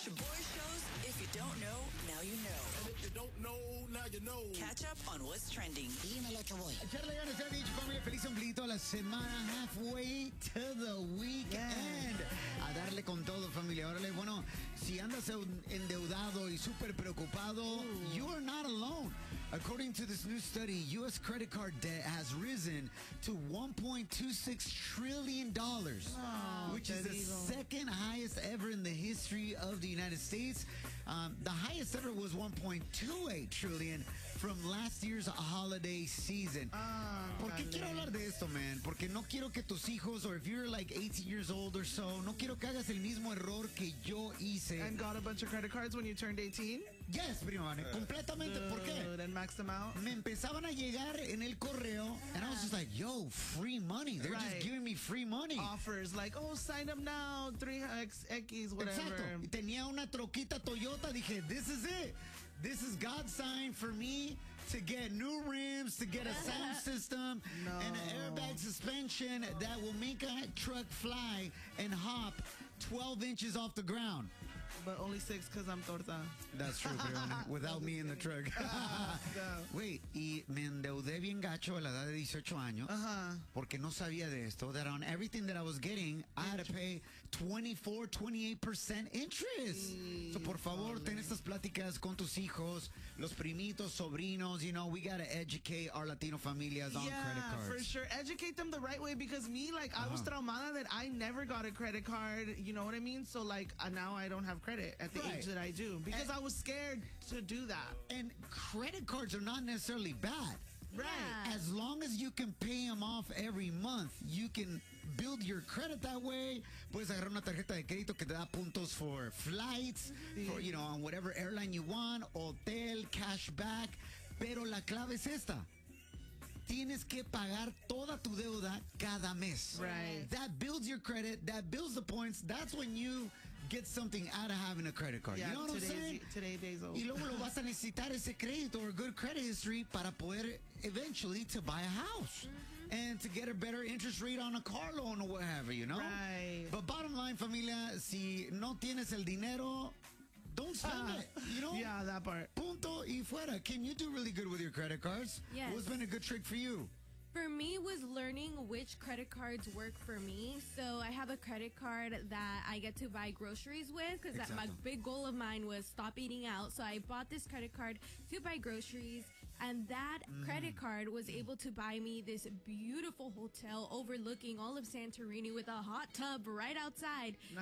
Shaboy Shows. If you don't know, now you know. And if you don't know, now you know. Catch up on what's trending. Dímelo, Chaboy. Echarle ganas a Beach Familia. Feliz ombliguito a la semana. Halfway to the weekend. A darle con todo, familia. Órale, bueno, si andas endeudado y súper preocupado, you are not alone. According to this new study, U.S. credit card debt has risen to $1.26 trillion, which is the second highest ever in the history of the United States. The highest ever was $1.28 trillion from last year's holiday season. ¿Por qué quiero hablar de esto, man? Porque no quiero que tus hijos, or if you're like 18 years old or so, no quiero que hagas el mismo error que yo hice. And got a bunch of credit cards when you turned 18? Yes, primo, completamente. ¿Por qué? And maxed them out? Me empezaban a llegar en el correo, and I was just like, yo, free money. They're just giving me free money. Offers like, oh, sign up now, 3X, whatever. Exacto. Y tenía una troquita Toyota. Dije, this is it. This is God's sign for me to get new rims, to get a sound system, and an airbag suspension that will make a truck fly and hop 12 inches off the ground. But only 6 because I'm torta. That's true, pero without me in the truck. Wait, y me endeudé bien gacho a la edad de 18 años porque no sabía de esto, that on everything that I was getting, I had to pay 28% interest. So, por favor, ten estas pláticas con tus hijos, los primitos, sobrinos, you know, we got to educate our Latino familias on credit cards. Yeah, for sure. Educate them the right way because me, like, I was traumada that I never got a credit card, you know what I mean? So, like, now I don't have credit at the age that I do because I was scared to do that. And credit cards are not necessarily bad. Right. As long as you can pay them off every month, you can build your credit that way. Puedes agarrar una tarjeta de crédito que te da puntos for flights, for, you know, on whatever airline you want, hotel, cash back. Pero la clave es esta. Tienes que pagar toda tu deuda cada mes. Right. That builds your credit. That builds the points. That's when you get something out of having a credit card. Yeah, you know what I'm saying? Today's days old. Y luego lo vas a necesitar ese crédito or good credit history para poder eventually to buy a house. And to get a better interest rate on a car loan or whatever, you know? Right. But bottom line, familia, si no tienes el dinero, don't spend it, you know? Yeah, that part. Punto y fuera. Kim, you do really good with your credit cards. Yes. What's been a good trick for you? For me was learning which credit cards work for me. So I have a credit card that I get to buy groceries with because my big goal of mine was stop eating out. So I bought this credit card to buy groceries, and that credit card was able to buy me this beautiful hotel overlooking all of Santorini with a hot tub right outside for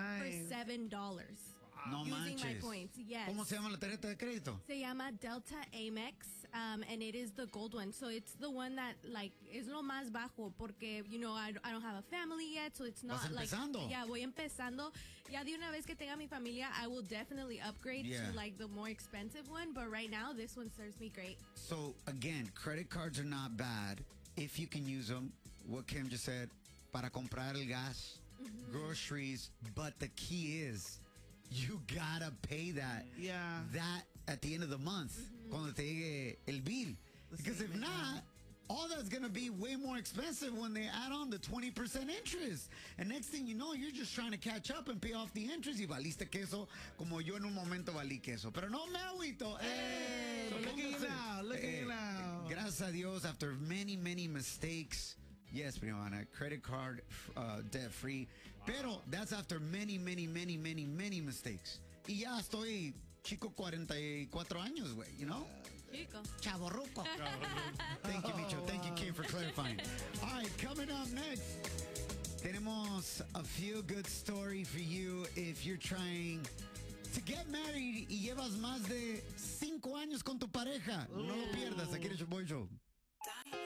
$7. No using manches. my points, yes. ¿Cómo se llama la tarjeta de crédito? Se llama Delta Amex, and it is the gold one. So it's the one that, like, es lo más bajo porque, you know, I don't have a family yet, so it's not like... Yeah, voy empezando. Ya de una vez que tenga mi familia, I will definitely upgrade to, like, the more expensive one. But right now, this one serves me great. So, again, credit cards are not bad if you can use them. What Kim just said, para comprar el gas, groceries. But the key is... you gotta pay that at the end of the month cuando te llegue el bill. Because if not, all that's gonna be way more expensive when they add on the 20% interest. And next thing you know, you're just trying to catch up and pay off the interest y valiste queso como yo en un momento valí queso. Pero no me agüito. So look at you now. Look at you now. Gracias a Dios, after many, many mistakes, yes, Primavana, credit card debt-free. Pero that's after many, many, many, many, many mistakes. Y ya estoy chico 44 años, güey, you know? Chico. Chavorruco. Thank you, Micho. Thank you, Kim, for clarifying. All right, coming up next, tenemos a feel-good story for you if you're trying to get married y llevas más de 5 años con tu pareja. No lo pierdas. Aquí en el Shaboy Show.